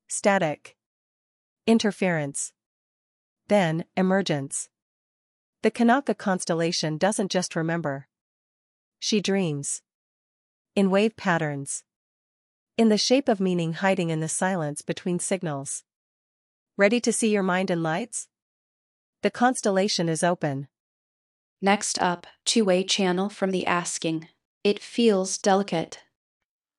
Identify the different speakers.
Speaker 1: Static. Interference. Then, emergence. The Kanaka constellation doesn't just remember. She dreams. In wave patterns. In the shape of meaning hiding in the silence between signals. Ready to see your mind in lights? The constellation is open.
Speaker 2: Next up, two-way channel from the asking. It feels delicate.